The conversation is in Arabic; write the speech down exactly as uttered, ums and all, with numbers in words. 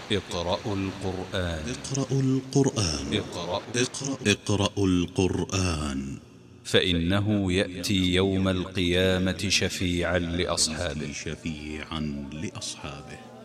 اقرأوا القرآن. اقرأوا القرآن. اقرأ اقرأ اقرأوا القرآن، فإنه يأتي يوم القيامة شفيعا لأصحابه شفيعا لأصحابه.